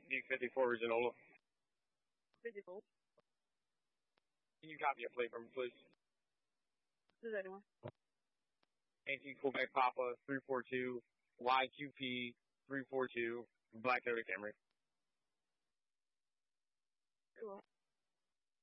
Buick 54 original. 54. Can you copy a plate from me, please? 231. Yankee Quebec Papa 342 YQP 342 Black Toyota Camry. Cool.